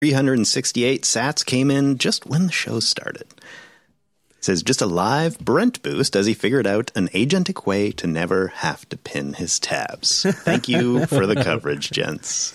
368 sats came in just when the show started. It says, just a live Brent boost as he figured out an agentic way to never have to pin his tabs. Thank you for the coverage, gents.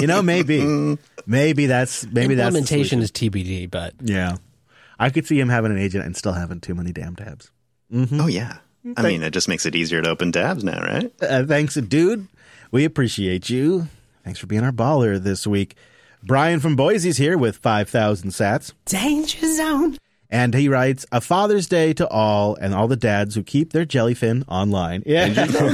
Maybe that's implementation is TBD, but yeah, I could see him having an agent and still having too many damn tabs. Mm-hmm. Oh yeah, I mean, it just makes it easier to open tabs now, right? Thanks, dude. We appreciate you. Thanks for being our baller this week. Brian from Boise's here with 5,000 sats. Danger zone. And he writes, a Father's Day to all and all the dads who keep their jellyfin online. Yeah.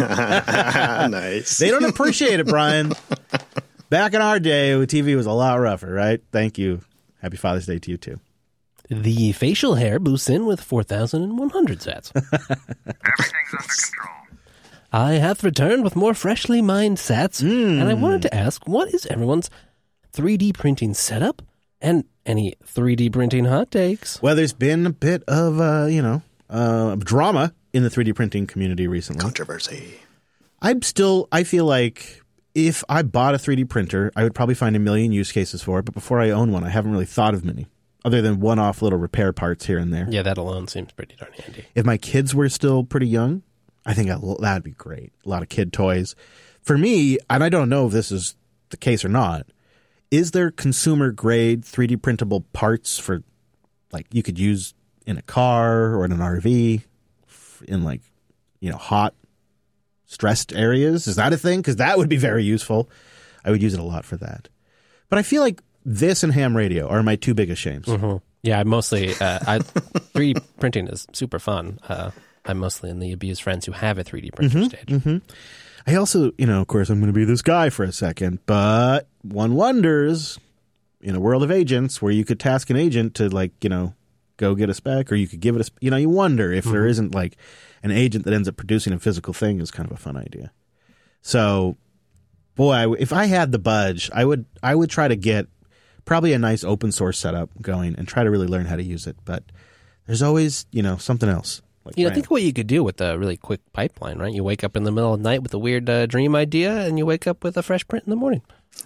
Nice. They don't appreciate it, Brian. Back in our day, TV was a lot rougher, right? Thank you. Happy Father's Day to you, too. The facial hair boosts in with 4,100 sats. Everything's under control. I have returned with more freshly mined sats, and I wanted to ask, what is everyone's 3D printing setup? And any 3D printing hot takes? Well, there's been a bit of, drama in the 3D printing community recently. Controversy. I feel like if I bought a 3D printer, I would probably find a million use cases for it. But before I own one, I haven't really thought of many, other than one-off little repair parts here and there. Yeah, that alone seems pretty darn handy. If my kids were still pretty young, I think that'd be great. A lot of kid toys. For me, and I don't know if this is the case or not, is there consumer-grade 3D printable parts for, like, you could use in a car or in an RV in, like, hot, stressed areas? Is that a thing? Because that would be very useful. I would use it a lot for that. But I feel like this and ham radio are my two biggest shames. Mm-hmm. Yeah, I mostly 3D printing is super fun. I'm mostly in the abused friends who have a 3D printer stage. Mm-hmm. I also, of course, I'm going to be this guy for a second, but one wonders in a world of agents where you could task an agent to, like, go get a spec, or you could give it you wonder if there isn't, like, an agent that ends up producing a physical thing is kind of a fun idea. So, boy, if I had the budge, I would try to get probably a nice open source setup going and try to really learn how to use it. But there's always, something else. Like think of what you could do with a really quick pipeline, right? You wake up in the middle of the night with a weird dream idea, and you wake up with a fresh print in the morning.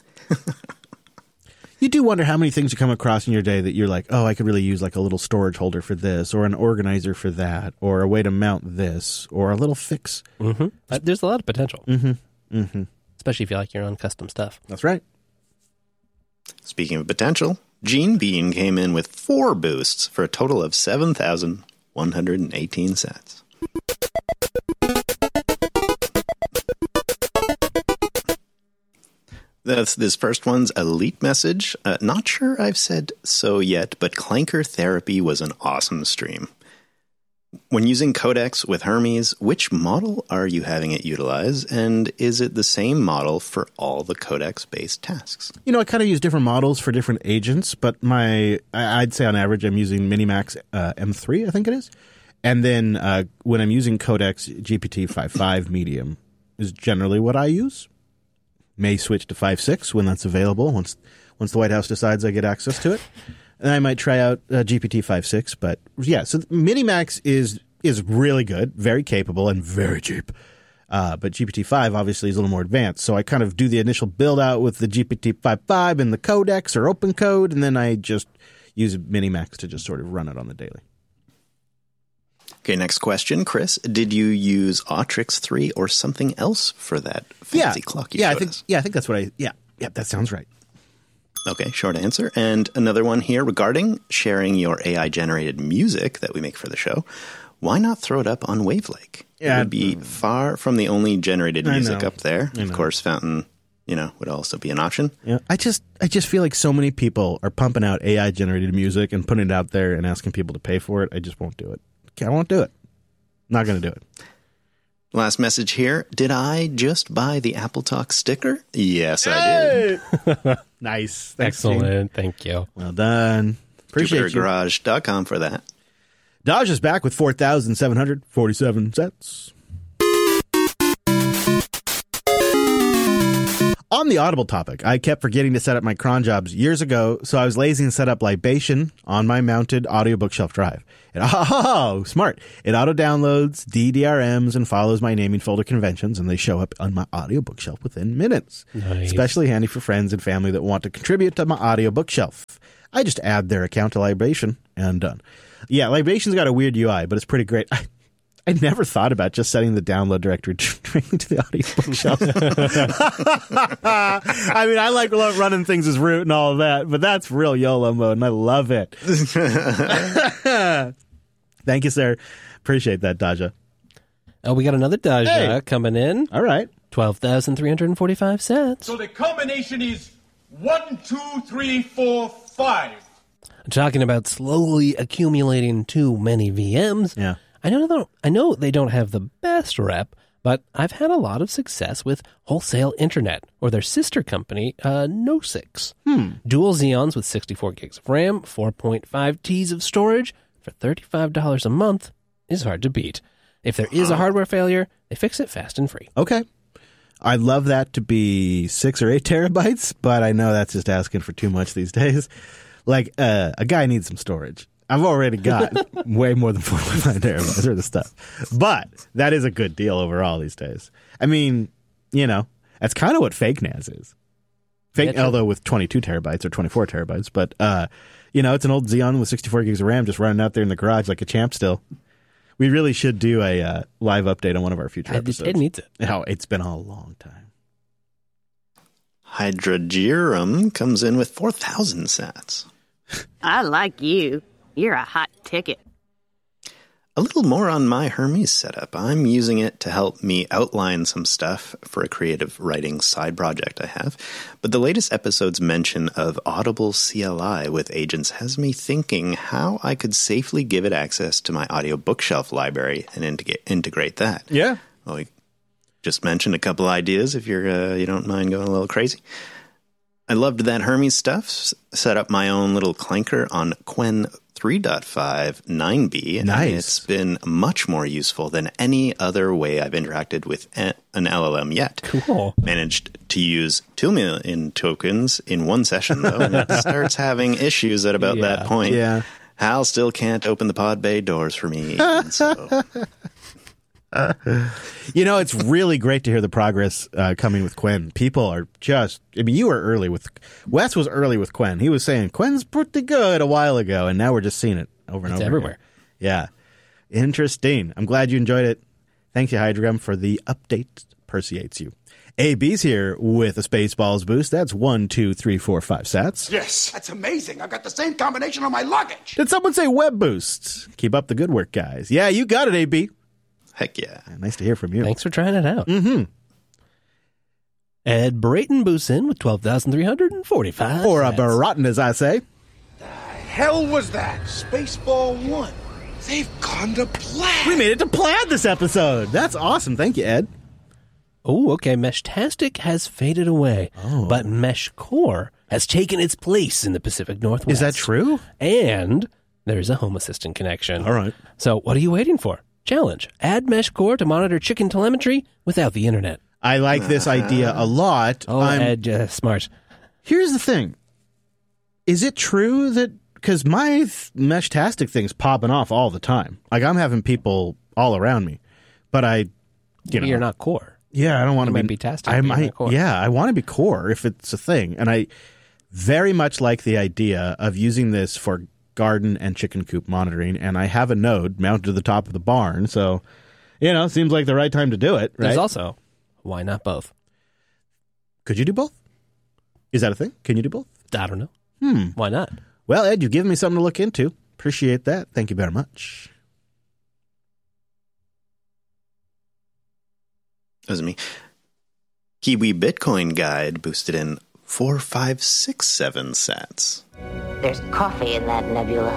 You do wonder how many things you come across in your day that you're like, oh, I could really use like a little storage holder for this, or an organizer for that, or a way to mount this, or a little fix. Mm-hmm. There's a lot of potential. Mm-hmm. Mm-hmm. Especially if you like your own custom stuff. That's right. Speaking of potential, Gene Bean came in with 4 boosts for a total of 7,118 sats. This first one's Elite Message. Not sure I've said so yet, but Clanker Therapy was an awesome stream. When using Codex with Hermes, which model are you having it utilize? And is it the same model for all the Codex-based tasks? I kind of use different models for different agents, but I'd say on average I'm using Minimax M3, I think it is. And then when I'm using Codex, GPT-5.5 medium is generally what I use. May switch to 5.6 when that's available, once the White House decides I get access to it. And I might try out GPT 5.6, but yeah, so Minimax is really good, very capable, and very cheap. But GPT-5 obviously is a little more advanced, so I kind of do the initial build out with the GPT 5.5 and the Codex or Open Code, and then I just use Minimax to just sort of run it on the daily. Okay, next question, Chris. Did you use Autrix 3 or something else for that fancy clock you showed us? I think that's what that sounds right. Okay, short answer. And another one here regarding sharing your AI-generated music that we make for the show. Why not throw it up on Wavelake? Yeah, it would be far from the only generated music up there. Of course, Fountain, would also be an option. Yeah, I just feel like so many people are pumping out AI-generated music and putting it out there and asking people to pay for it. I just won't do it. I won't do it. Not going to do it. Last message here. Did I just buy the Apple Talk sticker? Yes, I did. Nice. Thanks, excellent. Gene. Thank you. Well done. Appreciate you. JupiterGarage.com for that. Dodge is back with 4,747 sets. On the Audible topic, I kept forgetting to set up my cron jobs years ago, so I was lazy and set up Libation on my mounted audio bookshelf drive. Smart. It auto-downloads DDRMs and follows my naming folder conventions, and they show up on my audio bookshelf within minutes. Nice. Especially handy for friends and family that want to contribute to my audio bookshelf. I just add their account to Libation, and I'm done. Yeah, Libation's got a weird UI, but it's pretty great. I never thought about just setting the download directory directly to the audio bookshelf. I mean, I love running things as root and all of that, but that's real YOLO mode, and I love it. Thank you, sir. Appreciate that, Daja. Oh, we got another Daja Hey. coming in. All right. 12,345 sets. So the combination is 1, 2, 3, 4, 5. Talking about slowly accumulating too many VMs. Yeah. I know they don't have the best rep, but I've had a lot of success with Wholesale Internet, or their sister company, Nosix. Dual Xeons with 64 gigs of RAM, 4.5 Ts of storage for $35 a month is hard to beat. If there is a hardware failure, they fix it fast and free. Okay. I'd love that to be 6 or 8 terabytes, but I know that's just asking for too much these days. Like, a guy needs some storage. I've already got way more than 4.5 terabytes worth of stuff. But that is a good deal overall these days. I mean, that's kind of what Fake NAS is. Although with 22 terabytes or 24 terabytes. But, it's an old Xeon with 64 gigs of RAM just running out there in the garage like a champ still. We really should do a live update on one of our future episodes. It needs it. Oh, it's been a long time. Hydragerum comes in with 4,000 sats. I like you. You're a hot ticket. A little more on my Hermes setup. I'm using it to help me outline some stuff for a creative writing side project I have. But the latest episode's mention of Audible CLI with agents has me thinking how I could safely give it access to my audio bookshelf library and integrate that. Yeah. Well, we just mentioned a couple ideas if you don't mind going a little crazy. I loved that Hermes stuff. Set up my own little clanker on Qwen 3.5 9B, and Nice. it's been much more useful than any other way I've interacted with an LLM yet. Cool. Managed to use 2 million tokens in one session, though, and it starts having issues at about Yeah. that point. Yeah. Hal still can't open the pod bay doors for me. And so It's really great to hear the progress coming with Qwen. People are you were early with, Wes was early with Qwen. He was saying, Qwen's pretty good a while ago, and now we're just seeing it over and It's over everywhere. again. Yeah. Interesting. I'm glad you enjoyed it. Thank you, Hydrogram, for the update. Perseates you. AB's here with a Spaceballs boost. That's 1, 2, 3, 4, 5 sats. Yes, that's amazing. I've got the same combination on my luggage. Did someone say web boost? Keep up the good work, guys. Yeah, you got it, AB. heck yeah. Nice to hear from you. Thanks for trying it out. Mm-hmm. Ed Brayton boosts in with 12,345 Or a sats. barotin, as I say. Hell was that? Spaceball 1. They've gone to Plaid. We made it to Plaid this episode. That's awesome. Thank you, Ed. Oh, okay. Meshtastic has faded away, but Mesh Core has taken its place in the Pacific Northwest. Is that true? And there's a Home Assistant connection. All right. So what are you waiting for? Challenge. Add Mesh Core to monitor chicken telemetry without the internet. I like this idea a lot. Oh, Ed, smart. Here's the thing. Is it true that, because my Meshtastic thing's popping off all the time. Like, I'm having people all around me. But You're not Core. Yeah, I don't want to You be. might be Tastic, I but you're might. not Core. Yeah, I want to be Core if it's a thing, and I very much like the idea of using this for garden and chicken coop monitoring. And I have a node mounted to the top of the barn, so seems like the right time to do it. Right? There's also, why not both? Could you do both? Is that a thing? Can you do both? I don't know. Why not? Well, Ed, you've given me something to look into. Appreciate that. Thank you very much. That was me. Kiwi Bitcoin Guide boosted in 4567 sats. There's coffee in that nebula.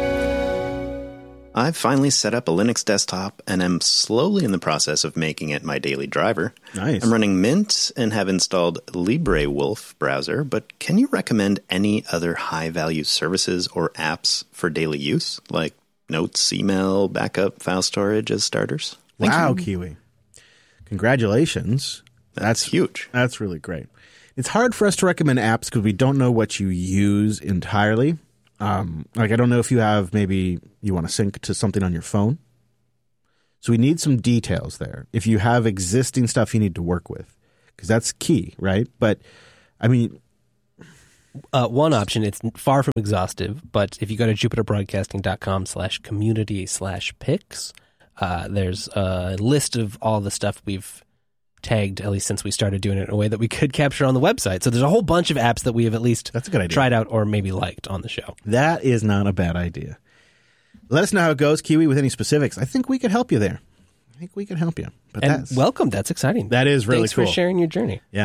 I've finally set up a Linux desktop and am slowly in the process of making it my daily driver. Nice. I'm running Mint and have installed LibreWolf browser, but can you recommend any other high-value services or apps for daily use, like notes, email, backup, file storage as starters? Wow, Kiwi. Congratulations. That's huge. That's really great. It's hard for us to recommend apps because we don't know what you use entirely. Like, I don't know if you have, maybe you want to sync to something on your phone. So we need some details there. If you have existing stuff you need to work with, because that's key, right? But, I mean... one option, it's far from exhaustive, but if you go to jupiterbroadcasting.com/community/picks, there's a list of all the stuff we've tagged, at least since we started doing it in a way that we could capture on the website. So there's a whole bunch of apps that we have at least That's a good idea. tried out or maybe liked on the show. That is not a bad idea. Let us know how it goes, Kiwi, with any specifics. I think we could help you there. But And welcome. That's exciting. That is really Thanks cool. for sharing your journey. Yeah.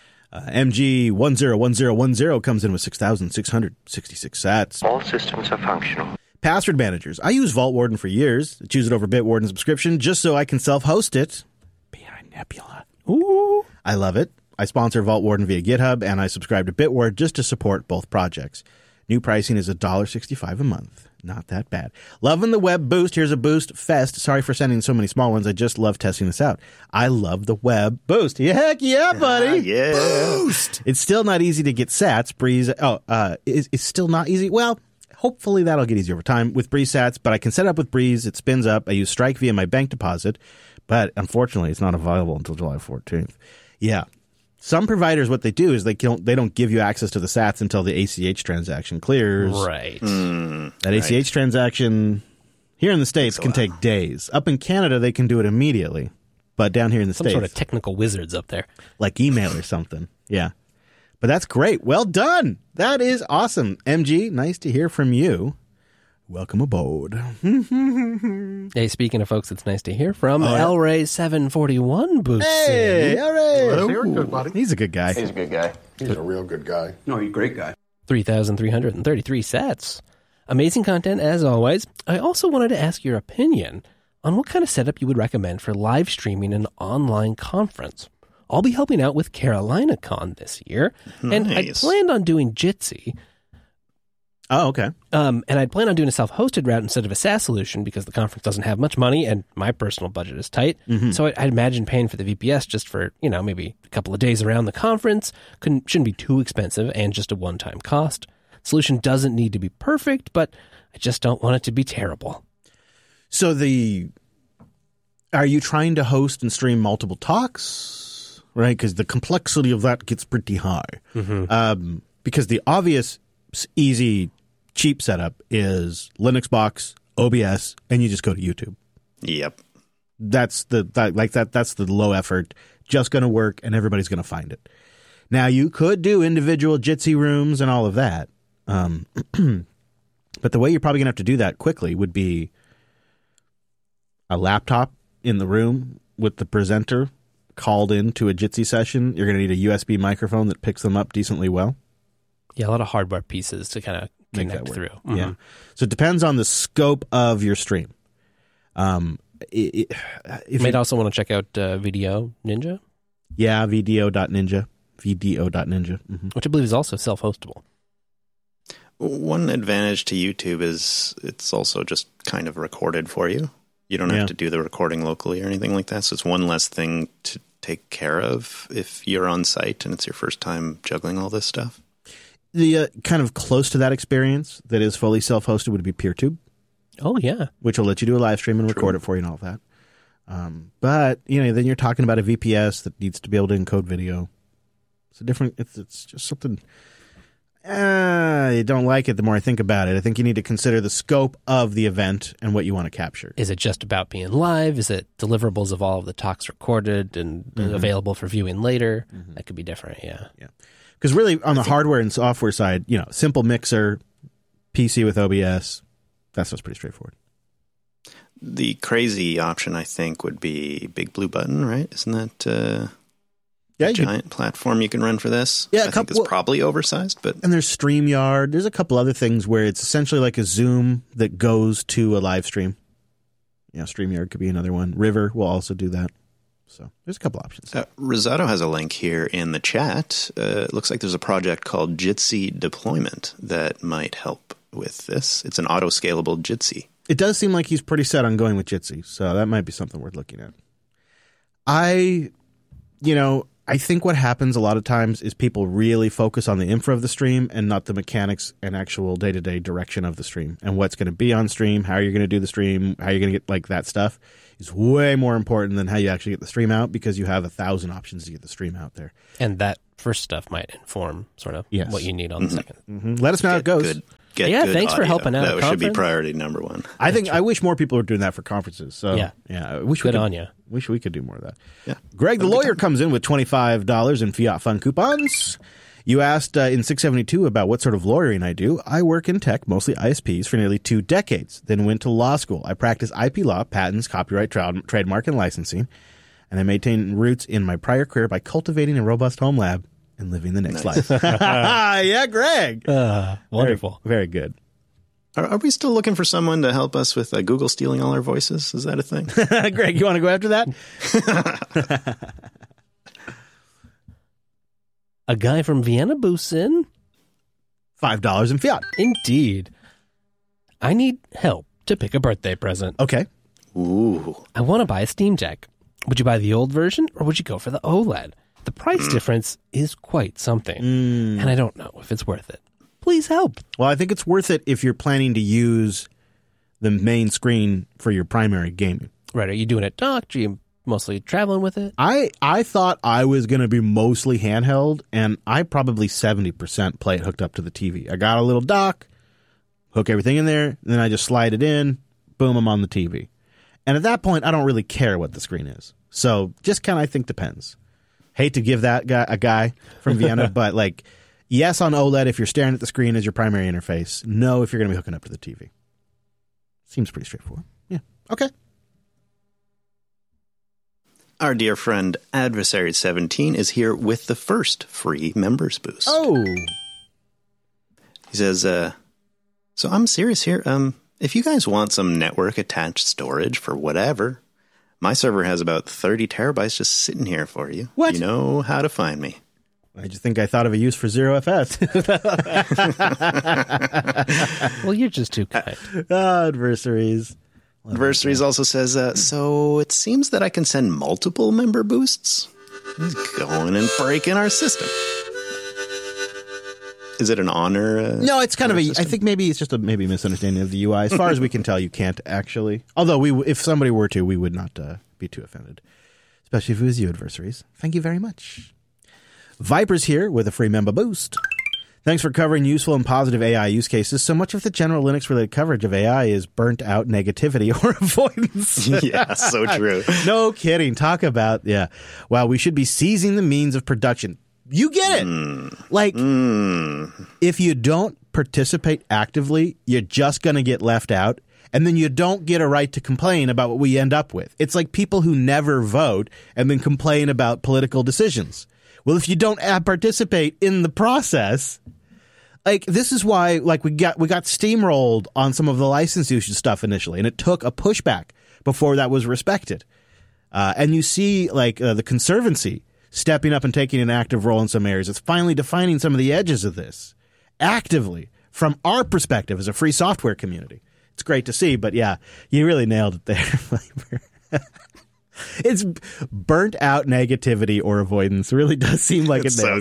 MG101010 comes in with 6,666 sats. All systems are functional. Password managers. I use Vault Warden for years. I choose it over Bitwarden subscription just so I can self-host it. Behind Nebula. Ooh. I love it. I sponsor Vault Warden via GitHub, and I subscribe to Bitward just to support both projects. New pricing is $1.65 a month. Not that bad. Loving the web boost. Here's a boost fest. Sorry for sending so many small ones. I just love testing this out. I love the web boost. Heck yeah, buddy. Yeah. Boost. It's still not easy to get sats. Breeze. It's still not easy. Well, hopefully that'll get easier over time with Breeze sats, but I can set it up with Breeze. It spins up. I use Strike via my bank deposit, but unfortunately it's not available until July 14th. Yeah. Some providers, what they do is they don't give you access to the sats until the ACH transaction clears. Right. That ACH transaction here in the States can take days. Up in Canada, they can do it immediately. But down here in the Some States, sort of technical wizards up there. like email or something. Yeah. But that's great. Well done. That is awesome. MG, nice to hear from you. Welcome aboard. Hey, speaking of folks, it's nice to hear from. Elray741 boosts Hey, in. all right. You're good, buddy. He's a good guy. He's a good guy. He's a real good guy. No, you're a great guy. 3,333 sets. Amazing content as always. I also wanted to ask your opinion on what kind of setup you would recommend for live streaming an online conference. I'll be helping out with CarolinaCon this year, and I Nice. planned on doing Jitsi. Oh, okay. And I'd plan on doing a self-hosted route instead of a SaaS solution because the conference doesn't have much money and my personal budget is tight. So I'd imagine paying for the VPS just for, maybe a couple of days around the conference shouldn't be too expensive and just a one-time cost. Solution doesn't need to be perfect, but I just don't want it to be terrible. So are you trying to host and stream multiple talks? Right? Because the complexity of that gets pretty high. Because the obvious, easy, cheap setup is Linux box, OBS, and you just go to YouTube. Yep. That's that's the low effort, just going to work, and everybody's going to find it. Now, you could do individual Jitsi rooms and all of that, but the way you're probably going to have to do that quickly would be a laptop in the room with the presenter called into a Jitsi session. You're going to need a USB microphone that picks them up decently well. Yeah, a lot of hardware pieces to kind of Make that connect work. through. Yeah. So it depends on the scope of your stream. You might also want to check out Video Ninja, VDO.ninja. VDO.ninja. which I believe is also self-hostable. One advantage to YouTube is it's also just kind of recorded for you. You don't have to do the recording locally or anything like that. So it's one less thing to take care of if you're on site and it's your first time juggling all this stuff. The kind of close to that experience that is fully self-hosted would be PeerTube, Oh, yeah. which will let you do a live stream and record it for you and all that. But, then you're talking about a VPS that needs to be able to encode video. It's a different, it's just something, I don't like it the more I think about it. I think you need to consider the scope of the event and what you want to capture. Is it just about being live? Is it deliverables of all of the talks recorded and available for viewing later? That could be different, yeah. Because really, on the hardware and software side, simple mixer, PC with OBS, that stuff's pretty straightforward. The crazy option, I think, would be Big Blue Button, right? Isn't that a giant platform you can run for this? Yeah, I think it's probably oversized, but and there's StreamYard. There's a couple other things where it's essentially like a Zoom that goes to a live stream. StreamYard could be another one. River will also do that. So there's a couple options. Rosato has a link here in the chat. It looks like there's a project called Jitsi Deployment that might help with this. It's an auto-scalable Jitsi. It does seem like he's pretty set on going with Jitsi, so that might be something worth looking at. I I think what happens a lot of times is people really focus on the infra of the stream and not the mechanics and actual day-to-day direction of the stream. And what's going to be on stream, how you're going to do the stream, how you're going to get like that stuff is way more important than how you actually get the stream out, because you have 1,000 options to get the stream out there. And that first stuff might inform sort of what you need on the second. Let us know how it goes. Get Yeah, good thanks for audio. helping out, That should be conference. priority number one. I wish more people were doing that for conferences. So Yeah. I wish Good we could, on ya. Wish we could do more of that. Yeah. Greg the lawyer comes in with $25 in Fiat Fun coupons. You asked in 672 about what sort of lawyering I do. I work in tech, mostly ISPs, for nearly 2 decades, then went to law school. I practice IP law, patents, copyright, trademark, and licensing, and I maintain roots in my prior career by cultivating a robust home lab and living the next life. Yeah, Greg. Wonderful. Very good. Are we still looking for someone to help us with Google stealing all our voices? Is that a thing? Greg, you want to go after that? A guy from Vienna boosts in. $5 in Fiat. Indeed. I need help to pick a birthday present. Okay. Ooh. I want to buy a Steam Deck. Would you buy the old version or would you go for the OLED? The price difference is quite something, and I don't know if it's worth it. Please help. Well, I think it's worth it if you're planning to use the main screen for your primary gaming. Right, are you doing it docked? Are you mostly traveling with it? I thought I was going to be mostly handheld, and I probably 70% play it hooked up to the TV. I got a little dock, hook everything in there, and then I just slide it in, boom, I'm on the TV. And at that point, I don't really care what the screen is. So just kind of, I think, depends. Hate to give that guy a guy from Vienna, but like, yes on OLED if you're staring at the screen as your primary interface. No if you're going to be hooking up to the TV. Seems pretty straightforward. Yeah. Okay. Our dear friend Adversary17 is here with the first free members boost. Oh. He says, so I'm serious here. If you guys want some network attached storage for whatever, my server has about 30 terabytes just sitting here for you. What? You know how to find me. I just think I thought of a use for ZeroFS. Well, you're just too kind. Adversaries. Adversaries also says, so it seems that I can send multiple member boosts. He's going and breaking our system. Is it an honor? No, it's kind of a. system? I think maybe it's just a misunderstanding of the UI. As far as we can tell, you can't actually. Although if somebody were to, we would not be too offended, especially if it was you, Adversaries. Thank you very much. Viper's here with a free member boost. Thanks for covering useful and positive AI use cases. So much of the general Linux-related coverage of AI is burnt out negativity or avoidance. Yeah, so true. No kidding. Talk about, yeah. Wow, we should be seizing the means of production. You get it. If you don't participate actively, you're just going to get left out. And then you don't get a right to complain about what we end up with. It's like people who never vote and then complain about political decisions. Well, if you don't participate in the process, like this is why, like we got steamrolled on some of the license usage stuff initially, and it took a pushback before that was respected. And you see, like the Conservancy stepping up and taking an active role in some areas. It's finally defining some of the edges of this actively from our perspective as a free software community. It's great to see, but yeah, you really nailed it there. It's burnt out negativity or avoidance. It really does seem like It's it so nails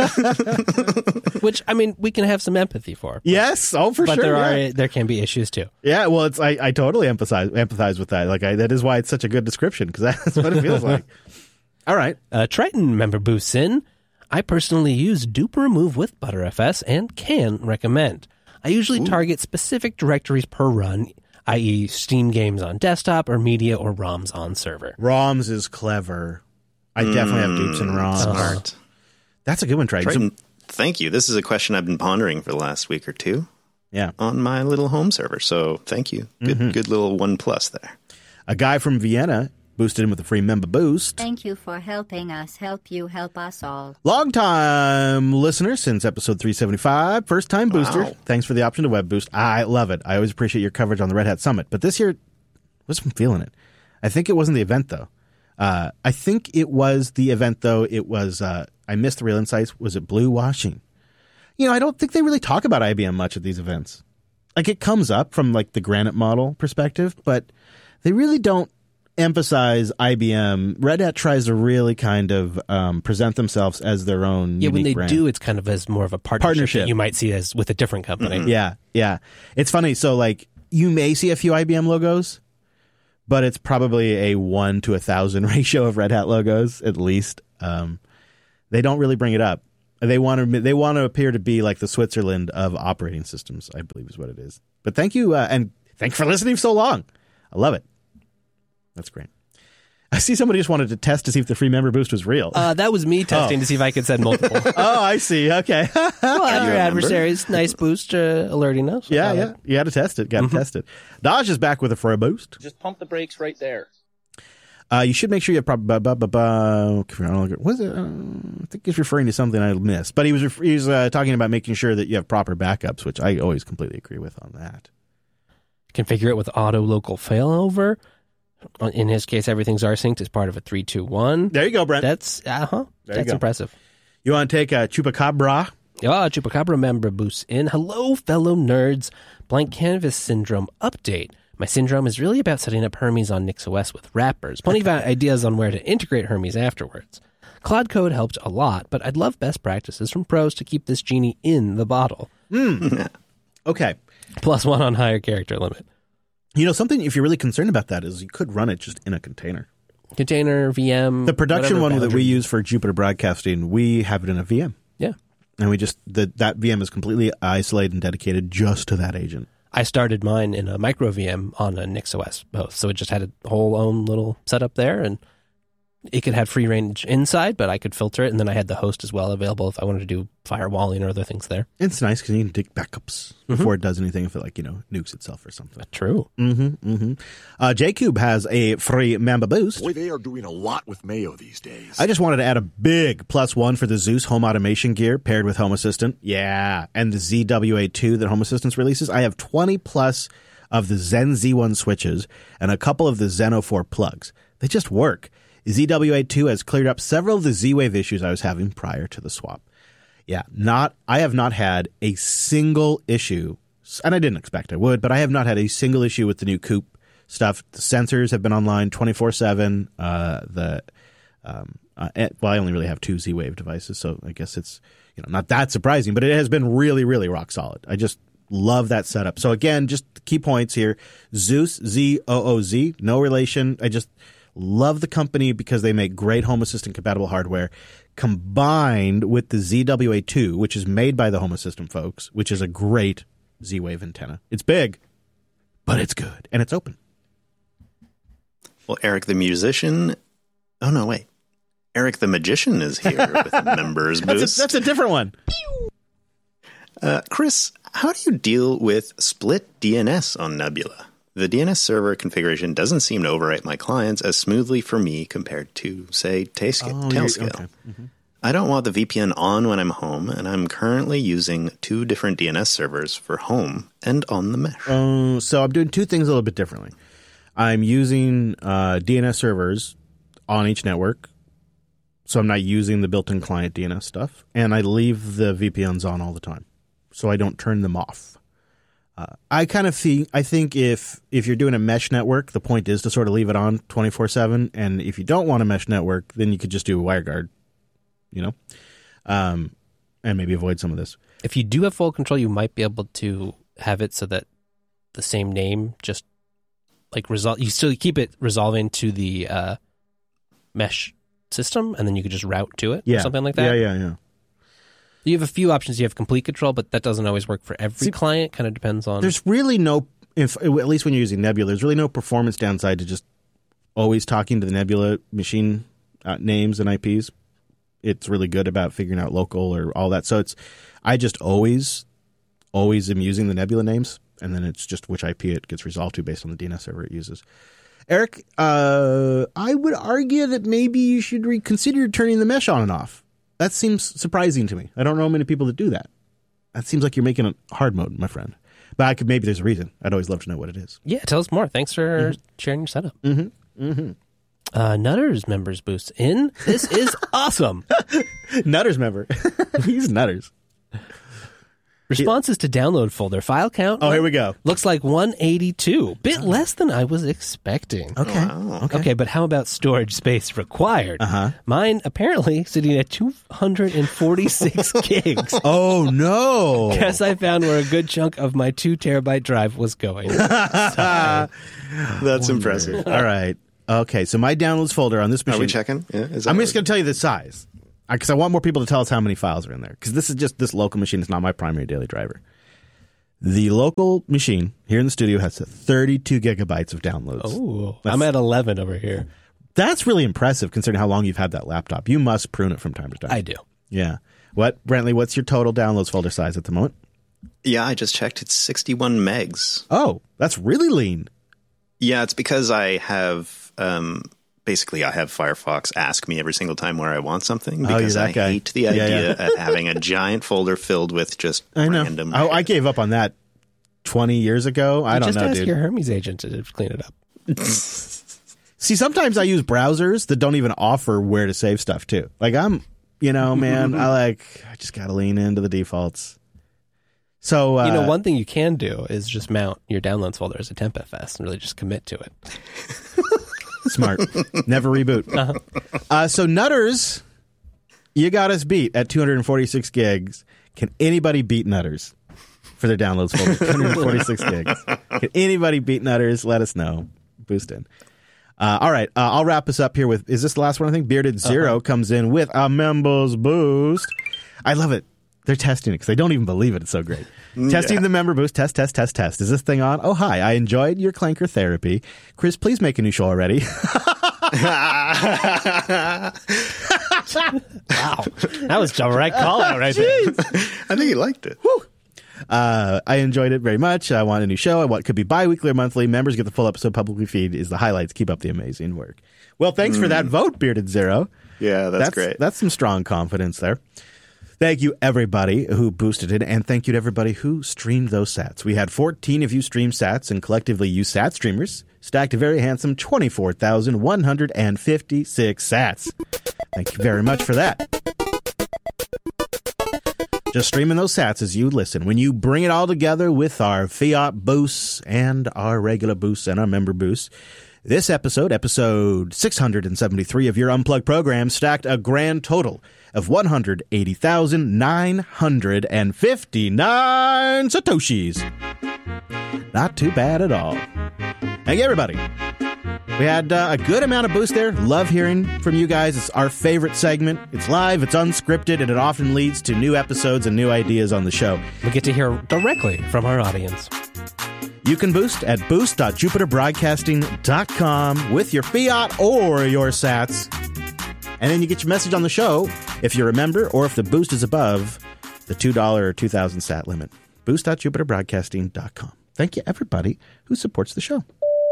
good. Which, I mean, we can have some empathy for. Yes, oh for But sure. there can be issues too. Yeah, well, it's I totally empathize with that. Like that is why it's such a good description, because that's what it feels like. All right, Triton member boosts in. I personally use dupe remove with ButterFS and can recommend. I usually target specific directories per run, i.e. Steam games on desktop or media or ROMs on server. ROMs is clever. I definitely have dupes in ROMs. Smart. That's a good one, Triton. Triton, thank you. This is a question I've been pondering for the last week or two Yeah, on my little home server. So thank you. Good little 1+ there. a guy from Vienna boosted him with a free member boost. Thank you for helping us help you help us all. Long-time listener since episode 375. First-time booster. Wow. Thanks for the option to web boost. I love it. I always appreciate your coverage on the Red Hat Summit. But this year, I wasn't feeling it. I think it wasn't the event, though. I think it was the event, though. It was, I missed the real insights. Was it blue washing? You know, I don't think they really talk about IBM much at these events. Like, it comes up from, like, the Granite model perspective, but they really don't emphasize IBM. Red Hat tries to really kind of present themselves as their own Yeah, when they brand. do, it's kind of as more of a partnership that you might see as with a different company. Mm-hmm. Yeah. It's funny. So, like, you may see a few IBM logos, but it's probably a 1 to 1,000 ratio of Red Hat logos, at least. They don't really bring it up. They want to appear to be like the Switzerland of operating systems, I believe is what it is. But thank you, and thank you for listening so long. I love it. That's great. I see somebody just wanted to test to see if the free member boost was real. That was me testing to see if I could send multiple. Oh, I see. Okay. Well, your adversary's nice boost alerting us. Yeah. You got to test it. Got to test it. Dodge is back with a free boost. Just pump the brakes right there. You should make sure you have was it? I think he's referring to something I missed, but he was talking about making sure that you have proper backups, which I always completely agree with on that. Configure it with auto local failover. In his case, everything's rsynced as part of a 3-2-1. There you go, Brent. That's impressive. You want to take a Chupacabra? Chupacabra member boosts in. Hello, fellow nerds. Blank Canvas Syndrome update. My syndrome is really about setting up Hermes on NixOS with wrappers. Plenty of ideas on where to integrate Hermes afterwards. Cloud Code helped a lot, but I'd love best practices from pros to keep this genie in the bottle. Okay. +1 on higher character limit. You know, something, if you're really concerned about that, is you could run it just in a container. Container, VM. The production one that we use for Jupiter Broadcasting, we have it in a VM. Yeah. And we just, that VM is completely isolated and dedicated just to that agent. I started mine in a micro VM on a NixOS host, so it just had a whole own little setup there, and it could have free range inside, but I could filter it, and then I had the host as well available if I wanted to do firewalling or other things there. It's nice because you can take backups before it does anything, if it nukes itself or something. True. JCube has a free member boost. Boy, they are doing a lot with Mayo these days. I just wanted to add a big +1 for the Zeus home automation gear paired with Home Assistant. Yeah. And the ZWA2 that Home Assistant releases. I have 20 plus of the Zen Z1 switches and a couple of the Zeno 4 plugs. They just work. ZWA2 has cleared up several of the Z-Wave issues I was having prior to the swap. Yeah, I have not had a single issue, and I didn't expect I would, but I have not had a single issue with the new Coupe stuff. The sensors have been online 24/7. I only really have 2 Z-Wave devices, so I guess it's not that surprising, but it has been really, really rock solid. I just love that setup. So again, just key points here: Zeus, ZOOZ, no relation. I just love the company because they make great Home Assistant compatible hardware combined with the ZWA2, which is made by the Home Assistant folks, which is a great Z-Wave antenna. It's big, but it's good, and it's open. Well, Eric the musician... Oh, no, wait. Eric the magician is here with a members boost. That's a different one. Chris, how do you deal with split DNS on Nebula? The DNS server configuration doesn't seem to overwrite my clients as smoothly for me compared to, say, Tailscale. Okay. Mm-hmm. I don't want the VPN on when I'm home, and I'm currently using 2 different DNS servers for home and on the mesh. So I'm doing 2 things a little bit differently. I'm using DNS servers on each network, so I'm not using the built-in client DNS stuff, and I leave the VPNs on all the time, so I don't turn them off. I think if you're doing a mesh network, the point is to sort of leave it on 24/7. And if you don't want a mesh network, then you could just do a WireGuard, and maybe avoid some of this. If you do have full control, you might be able to have it so that the same name just resolve. You still keep it resolving to the mesh system, and then you could just route to it or something like that. Yeah. You have a few options. You have complete control, but that doesn't always work for every client. Kind of depends on... There's really no, at least when you're using Nebula, there's really no performance downside to just always talking to the Nebula machine names and IPs. It's really good about figuring out local or all that. So I just always am using the Nebula names, and then it's just which IP it gets resolved to based on the DNS server it uses. Eric, I would argue that maybe you should reconsider turning the mesh on and off. That seems surprising to me. I don't know many people that do that. That seems like you're making it hard mode, my friend. But maybe there's a reason. I'd always love to know what it is. Yeah, tell us more. Thanks for sharing your setup. Nutters members boost in. This is awesome. Nutters member. He's Nutters. Responses to download folder file count. Oh, here we go. Looks like 182. Bit less than I was expecting. Okay. Okay, but how about storage space required? Mine apparently sitting at 246 gigs. Oh, no. Guess I found where a good chunk of my 2 terabyte drive was going. That's impressive. All right. Okay, so my downloads folder on this machine. Are we checking? Yeah, is that I'm just right? going to tell you the size. Because I want more people to tell us how many files are in there. Because this is just this local machine. It's not my primary daily driver. The local machine here in the studio has 32 gigabytes of downloads. Oh, I'm at 11 over here. That's really impressive considering how long you've had that laptop. You must prune it from time to time. I do. Yeah. Brantley, what's your total downloads folder size at the moment? Yeah, I just checked. It's 61 megs. Oh, that's really lean. Yeah, it's because I have... basically, I have Firefox ask me every single time where I want something because I hate the idea of having a giant folder filled with just random. I gave up on that 20 years ago. I don't know, dude. Just ask your Hermes agent to clean it up. See, sometimes I use browsers that don't even offer where to save stuff too. Like man, I just got to lean into the defaults. So one thing you can do is just mount your downloads folder as a TempFS and really just commit to it. Smart. Never reboot. So Nutters, you got us beat at 246 gigs. Can anybody beat Nutters for their downloads folder? 246 gigs. Can anybody beat Nutters? Let us know. Boost in. All right. I'll wrap us up here with, is this the last one? I think Bearded Zero comes in with a members boost. I love it. They're testing it because they don't even believe it. It's so great. Testing the member boost. Test. Is this thing on? Oh, hi. I enjoyed your Clanker therapy. Chris, please make a new show already. Wow. That was a direct call out right there. I think he liked it. Whew. I enjoyed it very much. I want a new show. What could be bi-weekly or monthly. Members get the full episode publicly feed is the highlights. Keep up the amazing work. Well, thanks for that vote, Bearded Zero. Yeah, that's great. That's some strong confidence there. Thank you, everybody who boosted it, and thank you to everybody who streamed those sats. We had 14 of you stream sats, and collectively you sat streamers stacked a very handsome 24,156 sats. Thank you very much for that. Just streaming those sats as you listen. When you bring it all together with our Fiat boosts and our regular boosts and our member boosts, this episode 673 of your Unplugged program, stacked a grand total of 180,959 Satoshis. Not too bad at all. Thank you, everybody. We had a good amount of boost there. Love hearing from you guys. It's our favorite segment. It's live, it's unscripted, and it often leads to new episodes and new ideas on the show. We get to hear directly from our audience. You can boost at boost.jupiterbroadcasting.com with your Fiat or your sats. And then you get your message on the show if you're a member or if the boost is above the $2 or 2,000 sat limit. Boost.jupiterbroadcasting.com. Thank you, everybody who supports the show.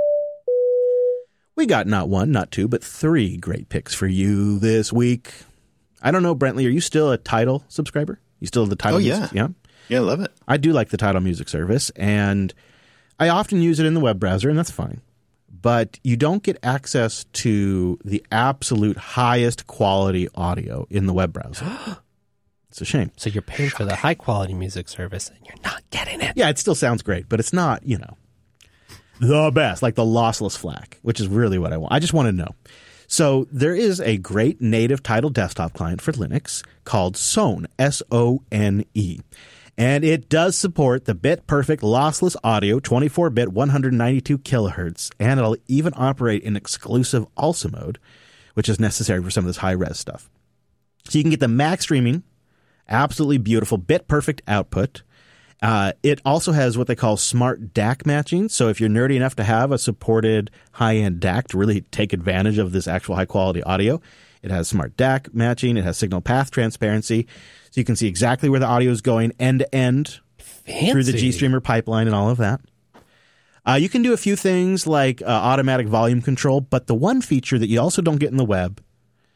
We got not one, not two, but 3 great picks for you this week. I don't know, Brentley, are you still a Tidal subscriber? You still have the Tidal music? Yeah. Yeah, I love it. I do like the Tidal music service, and I often use it in the web browser, and that's fine. But you don't get access to the absolute highest quality audio in the web browser. It's a shame. So you're paying for the high quality music service, and you're not getting it. Yeah, it still sounds great, but it's not, the best, like the lossless FLAC, which is really what I want. I just want to know. So there is a great native Tidal desktop client for Linux called Sone, S-O-N-E. And it does support the bit-perfect lossless audio, 24-bit, 192 kilohertz, and it'll even operate in exclusive ALSA mode, which is necessary for some of this high-res stuff. So you can get the max streaming, absolutely beautiful, bit-perfect output. It also has what they call smart DAC matching. So if you're nerdy enough to have a supported high-end DAC to really take advantage of this actual high-quality audio, it has smart DAC matching. It has signal path transparency. So you can see exactly where the audio is going end-to-end through the GStreamer pipeline and all of that. You can do a few things like automatic volume control, but the one feature that you also don't get in the web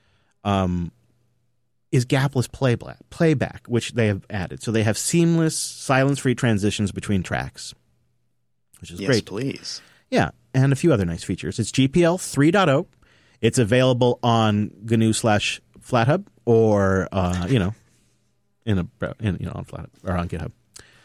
is gapless playback, which they have added. So they have seamless, silence-free transitions between tracks, which is great. Yes, please. Yeah, and a few other nice features. It's GPL 3.0. It's available on GNU/FlatHub or on FlatHub or on GitHub.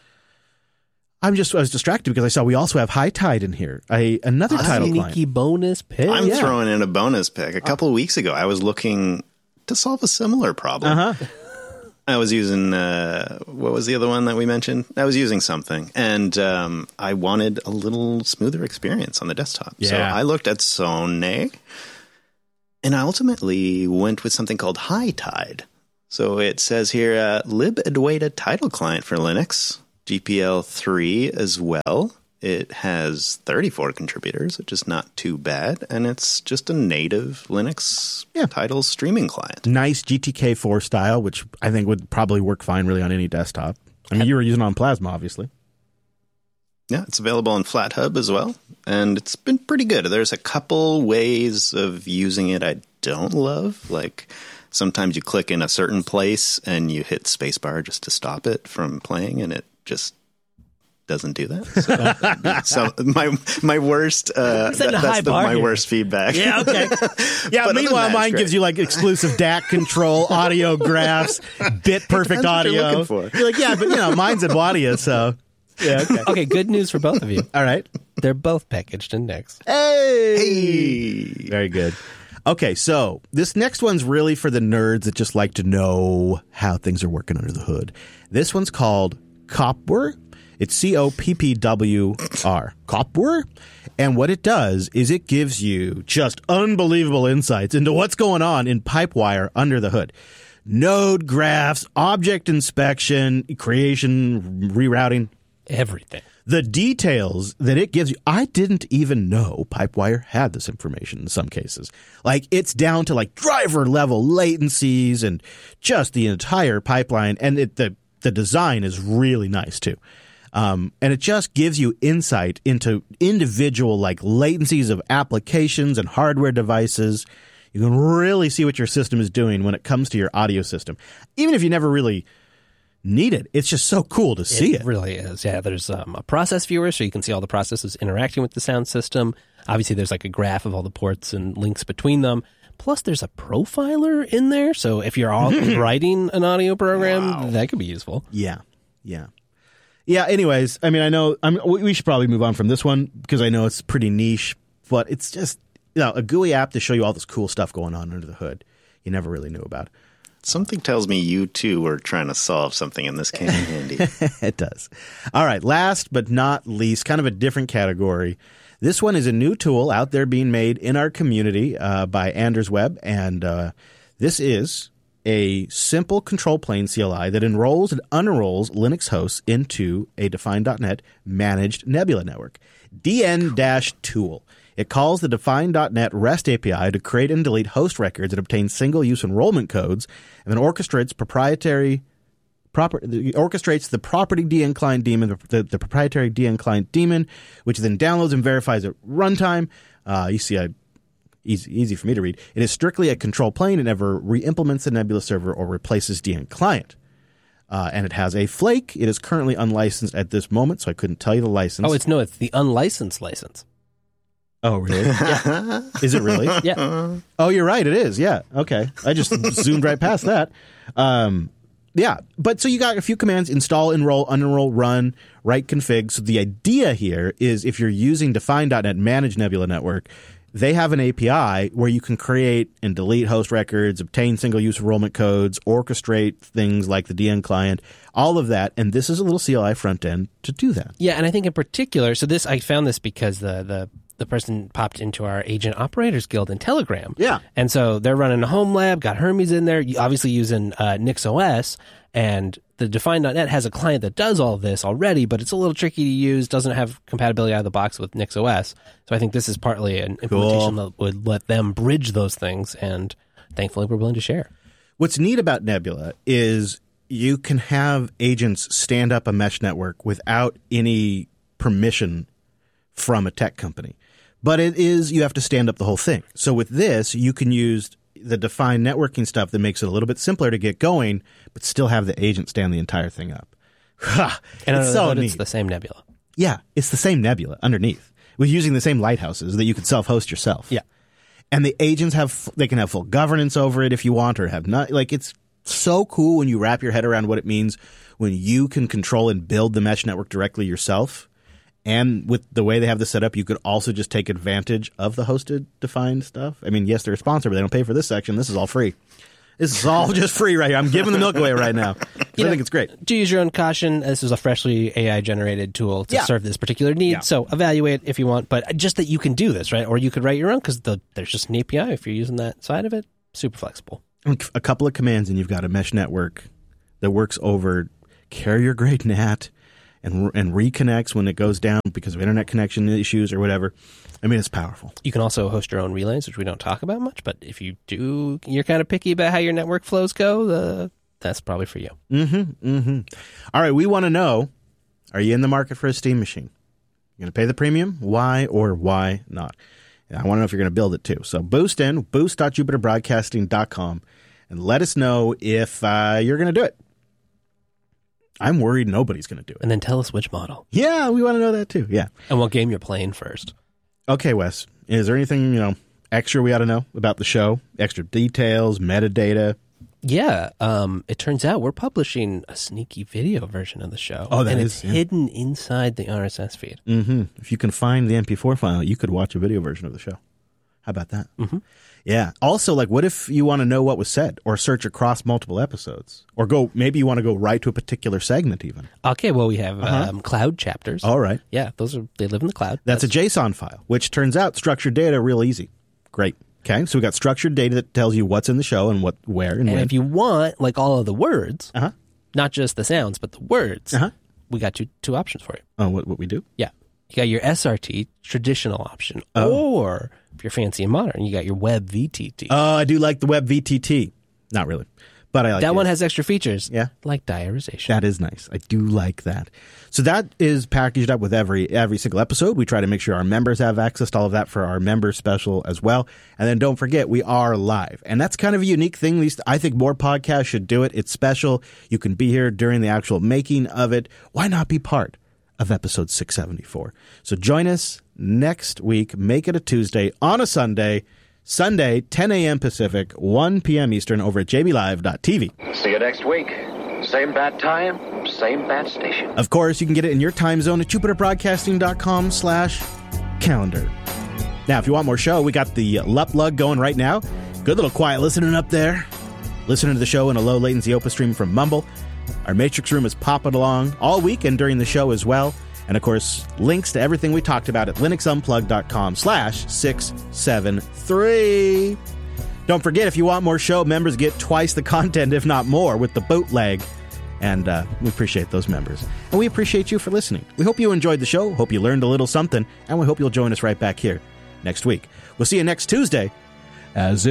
I was distracted because I saw we also have High Tide in here, another title client. Sneaky bonus pick. I'm throwing in a bonus pick. A couple of weeks ago, I was looking to solve a similar problem. I was using, what was the other one that we mentioned? I was using something, and I wanted a little smoother experience on the desktop. Yeah. So I looked at Sony, and I ultimately went with something called High Tide. So it says here, libadwaita title client for Linux, GPL3 as well. It has 34 contributors, which is not too bad, and it's just a native Linux title streaming client. Nice GTK4 style, which I think would probably work fine really on any desktop. I mean, you were using it on Plasma, obviously. Yeah, it's available on FlatHub as well, and it's been pretty good. There's a couple ways of using it I don't love, like sometimes you click in a certain place and you hit spacebar just to stop it from playing, and it just doesn't do that. So my worst my worst feedback. Yeah, okay. Yeah, meanwhile mine gives you like exclusive DAC control, audio graphs, bit perfect audio. You're like, yeah, but mine's in audio, so yeah, okay. Okay, good news for both of you. All right. They're both packaged in Nix. Hey! Very good. Okay, so this next one's really for the nerds that just like to know how things are working under the hood. This one's called Copwr. It's Coppwr. Copwr. And what it does is it gives you just unbelievable insights into what's going on in Pipewire under the hood. Node graphs, object inspection, creation, rerouting. Everything. The details that it gives you, I didn't even know Pipewire had this information in some cases. Like, it's down to like driver level latencies and just the entire pipeline. And the design is really nice too. And it just gives you insight into individual like latencies of applications and hardware devices. You can really see what your system is doing when it comes to your audio system. Even if you never really need it, it's just so cool to see it. It really is. Yeah, there's a process viewer, so you can see all the processes interacting with the sound system. Obviously, there's like a graph of all the ports and links between them. Plus, there's a profiler in there, so if you're writing an audio program, that could be useful. Yeah. Anyways, I mean, I know we should probably move on from this one because I know it's pretty niche, but it's just a GUI app to show you all this cool stuff going on under the hood you never really knew about. Something tells me you two were trying to solve something and this came in handy. It does. All right, last but not least, kind of a different category. This one is a new tool out there being made in our community by Anders Web, and this is a simple control plane CLI that enrolls and unenrolls Linux hosts into a Define.net managed Nebula network. DN-tool. It calls the Define.net REST API to create and delete host records and obtain single-use enrollment codes, and then orchestrates the proprietary DN client daemon, the proprietary DN client daemon, which then downloads and verifies at runtime. You see, easy for me to read. It is strictly a control plane. It never re-implements the Nebula server or replaces DN client. And it has a flake. It is currently unlicensed at this moment, so I couldn't tell you the license. It's the unlicensed license. Oh, really? Yeah. Is it really? Yeah. Oh, you're right. It is. Yeah. Okay. I just zoomed right past that. Yeah. But so you got a few commands: install, enroll, unenroll, run, write config. So the idea here is if you're using Define.net managed Nebula network, they have an API where you can create and delete host records, obtain single-use enrollment codes, orchestrate things like the DN client, all of that. And this is a little CLI front end to do that. Yeah, and I think in particular, so I found this because the person popped into our Agent Operators Guild in Telegram. Yeah. And so they're running a home lab, got Hermes in there, obviously using NixOS, and the Define.net has a client that does all of this already, but it's a little tricky to use, doesn't have compatibility out of the box with NixOS. So I think this is partly an implementation that would let them bridge those things, and thankfully we're willing to share. What's neat about Nebula is you can have agents stand up a mesh network without any permission from a tech company. But you have to stand up the whole thing. So with this, you can use the Define networking stuff that makes it a little bit simpler to get going, but still have the agent stand the entire thing up. It's so neat. It's the same Nebula. Yeah, it's the same Nebula underneath. We're using the same lighthouses that you can self-host yourself. Yeah. And the agents they can have full governance over it if you want, or have not. Like, it's so cool when you wrap your head around what it means when you can control and build the mesh network directly yourself. And with the way they have this set up, you could also just take advantage of the hosted defined stuff. I mean, yes, they're a sponsor, but they don't pay for this section. This is all free. This is all just free right here. I'm giving the milk away right now. I think it's great. Do use your own caution. This is a freshly AI-generated tool to serve this particular need. So evaluate if you want, but just that you can do this, right? Or you could write your own because there's just an API if you're using that side of it. Super flexible. A couple of commands and you've got a mesh network that works over carrier-grade NAT and reconnects when it goes down because of internet connection issues or whatever. I mean, it's powerful. You can also host your own relays, which we don't talk about much, but if you do, you're kind of picky about how your network flows go, that's probably for you. All right, we want to know, are you in the market for a Steam machine? You're going to pay the premium? Why or why not? And I want to know if you're going to build it too. So boost.jupiterbroadcasting.com and let us know if you're going to do it. I'm worried nobody's going to do it. And then tell us which model. Yeah, we want to know that too. Yeah. And what game you're playing first. Okay, Wes. Is there anything, extra we ought to know about the show? Extra details, metadata? Yeah. It turns out we're publishing a sneaky video version of the show. Oh, and it's hidden inside the RSS feed. Mm-hmm. If you can find the MP4 file, you could watch a video version of the show. How about that? Mm-hmm. Yeah. Also, what if you want to know what was said or search across multiple episodes or maybe you want to go right to a particular segment even? Okay. Well, we have cloud chapters. All right. Yeah. They live in the cloud. That's a JSON file, which turns out structured data real easy. Great. Okay. So we got structured data that tells you what's in the show and where and when. If you want all of the words, not just the sounds, but the words, we got two options for you. Oh, what we do? Yeah. You got your SRT traditional option, or if you're fancy and modern, you got your Web VTT. Oh, I do like the Web VTT. Not really, but I like that one. Has extra features, like diarization. That is nice. I do like that. So that is packaged up with every single episode. We try to make sure our members have access to all of that for our members special as well. And then don't forget, we are live, and that's kind of a unique thing. At least I think more podcasts should do it. It's special. You can be here during the actual making of it. Why not be part of episode 674? So join us next week. Make it a Tuesday on a Sunday, 10 a.m. Pacific, 1 p.m. Eastern over at jblive.tv. See you next week. Same bat time, same bat station. Of course, you can get it in your time zone at jupiterbroadcasting.com/calendar. Now, if you want more show, we got the Lup Lug going right now. Good little quiet listening up there. Listening to the show in a low latency Opus stream from Mumble. Our Matrix room is popping along all week and during the show as well. And, of course, links to everything we talked about at linuxunplugged.com/673. Don't forget, if you want more show, members get twice the content, if not more, with the bootleg. And we appreciate those members. And we appreciate you for listening. We hope you enjoyed the show, hope you learned a little something, and we hope you'll join us right back here next week. We'll see you next Tuesday, as